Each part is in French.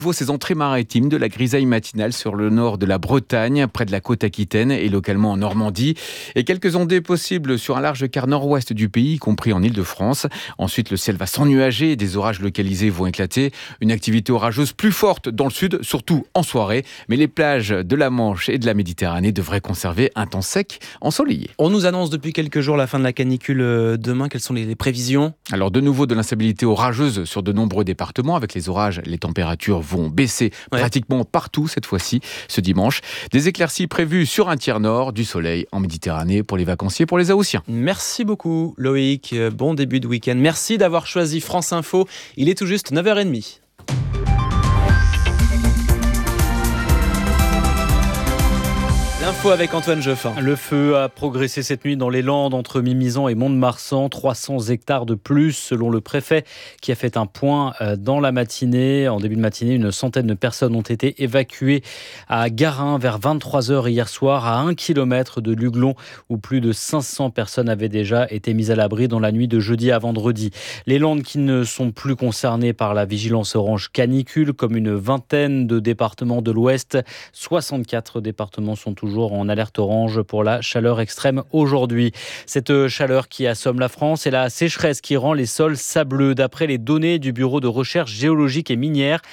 Ces entrées maritimes de la grisaille matinale sur le nord de la Bretagne, près de la côte aquitaine et localement en Normandie. Et quelques ondées possibles sur un large quart nord-ouest du pays, y compris en Île-de-France. Ensuite, le ciel va s'ennuager, des orages localisés vont éclater. Une activité orageuse plus forte dans le sud, surtout en soirée. Mais les plages de la Manche et de la Méditerranée devraient conserver un temps sec, ensoleillé. On nous annonce depuis quelques jours la fin de la canicule demain. Quelles sont les prévisions ? Alors de nouveau de l'instabilité orageuse sur de nombreux départements. Avec les orages, les températures vont baisser pratiquement partout cette fois-ci, ce dimanche. Des éclaircies prévues sur un tiers nord, du soleil en Méditerranée pour les vacanciers, pour les Haussiens. Merci beaucoup Loïc, bon début de week-end. Merci d'avoir choisi France Info, il est tout juste 9h30. L'info avec Antoine Jeffin. Le feu a progressé cette nuit dans les Landes entre Mimizan et Mont-de-Marsan. 300 hectares de plus selon le préfet qui a fait un point dans la matinée. En début de matinée, une centaine de personnes ont été évacuées à Garin vers 23h hier soir à 1 km de Luglon où plus de 500 personnes avaient déjà été mises à l'abri dans la nuit de jeudi à vendredi. Les Landes qui ne sont plus concernées par la vigilance orange canicule comme une vingtaine de départements de l'Ouest. 64 départements sont toujours en alerte orange pour la chaleur extrême aujourd'hui. Cette chaleur qui assomme la France et la sécheresse qui rend les sols sableux. D'après les données du Bureau de recherche géologique et minière,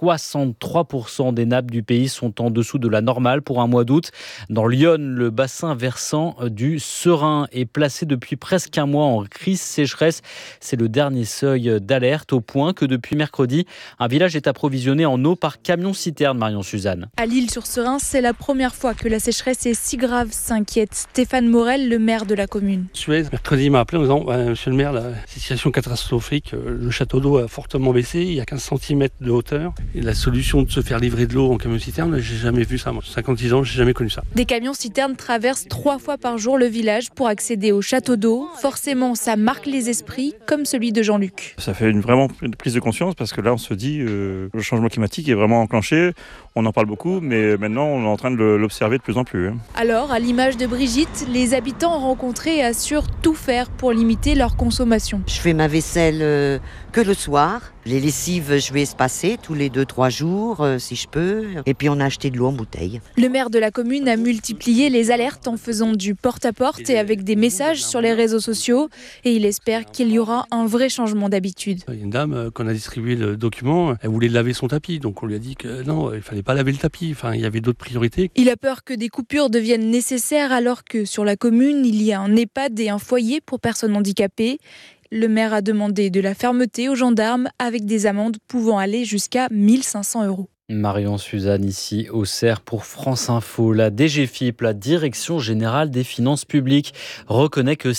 63% des nappes du pays sont en dessous de la normale pour un mois d'août. Dans l'Yonne, le bassin versant du Serein est placé depuis presque un mois en crise sécheresse. C'est le dernier seuil d'alerte au point que depuis mercredi, un village est approvisionné en eau par camion-citerne, Marion Suzanne. À l'Île-sur-Serein, c'est la première fois que la sécheresse est si grave, s'inquiète Stéphane Morel, le maire de la commune. Suez, mercredi, il m'a appelé en disant Monsieur le maire, la situation catastrophique, le château d'eau a fortement baissé, il y a 15 cm de hauteur. Et la solution de se faire livrer de l'eau en camion-citerne, j'ai jamais vu ça. Moi, 56 ans, j'ai jamais connu ça. Des camions-citernes traversent 3 fois par jour le village pour accéder au château d'eau. Forcément, ça marque les esprits, comme celui de Jean-Luc. Ça fait vraiment une prise de conscience parce que là, on se dit le changement climatique est vraiment enclenché. On en parle beaucoup, mais maintenant, on est en train de l'observer de plus en plus. Alors, à l'image de Brigitte, les habitants rencontrés assurent tout faire pour limiter leur consommation. Je fais ma vaisselle que le soir. Les lessives, je vais espacer tous les 2-3 jours, si je peux. Et puis, on a acheté de l'eau en bouteille. Le maire de la commune a multiplié les alertes en faisant du porte-à-porte et avec des messages sur les réseaux sociaux. Et il espère qu'il y aura un vrai changement d'habitude. Il y a une dame, quand on a distribué le document, elle voulait laver son tapis. Donc, on lui a dit que non, il fallait pas laver le tapis. Enfin, il y avait d'autres priorités. Il a peur que des coupures deviennent nécessaires alors que sur la commune, il y a un EHPAD et un foyer pour personnes handicapées. Le maire a demandé de la fermeté aux gendarmes avec des amendes pouvant aller jusqu'à 1 500 €. Marion Suzanne ici au CER pour France Info. La DGFiP, la Direction Générale des Finances Publiques, reconnaît que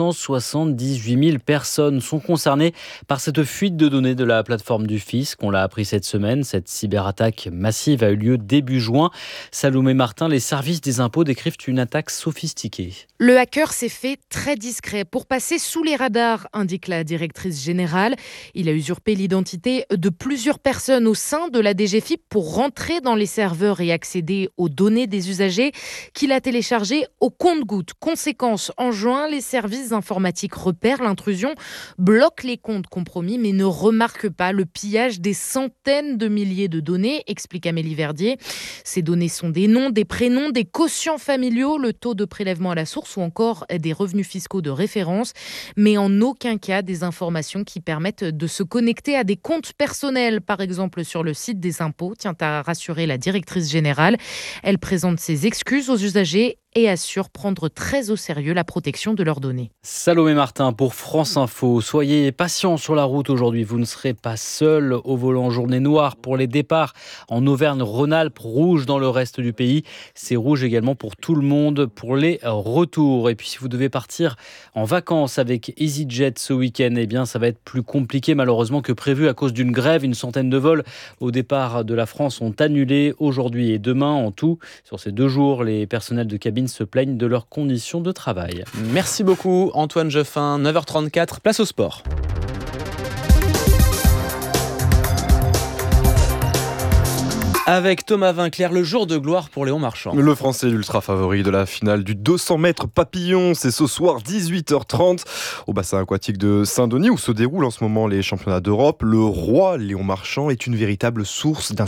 678 000 personnes sont concernées par cette fuite de données de la plateforme du fisc. On l'a appris cette semaine. Cette cyberattaque massive a eu lieu début juin. Salomé Martin, les services des impôts décrivent une attaque sophistiquée. Le hacker s'est fait très discret pour passer sous les radars, indique la directrice générale. Il a usurpé l'identité de plusieurs personnes au sein de la DGFiP pour rentrer dans les serveurs et accéder aux données des usagers qu'il a téléchargées au compte-gouttes. Conséquence, en juin, les services informatiques repèrent l'intrusion, bloquent les comptes compromis mais ne remarquent pas le pillage des centaines de milliers de données, explique Amélie Verdier. Ces données sont des noms, des prénoms, des quotients familiaux, le taux de prélèvement à la source ou encore des revenus fiscaux de référence, mais en aucun cas des informations qui permettent de se connecter à des comptes personnels, par exemple sur le site des impôts, tient à rassurer la directrice générale. Elle présente ses excuses aux usagers et assure prendre très au sérieux la protection de leurs données. Salomé Martin pour France Info. Soyez patients sur la route aujourd'hui. Vous ne serez pas seul au volant. Journée noire pour les départs en Auvergne-Rhône-Alpes, rouge dans le reste du pays. C'est rouge également pour tout le monde pour les retours. Et puis si vous devez partir en vacances avec EasyJet ce week-end, eh bien ça va être plus compliqué malheureusement que prévu à cause d'une grève. Une centaine de vols au départ de la France sont annulés aujourd'hui et demain. En tout, sur ces 2 jours, les personnels de cabine se plaignent de leurs conditions de travail. Merci beaucoup Antoine Jeffin, 9h34, place au sport. Avec Thomas Vinclair, le jour de gloire pour Léon Marchand. Le Français est l'ultra favori de la finale du 200 mètres papillon. C'est ce soir 18h30 au bassin aquatique de Saint-Denis où se déroulent en ce moment les championnats d'Europe. Le roi Léon Marchand est une véritable source d'inspiration.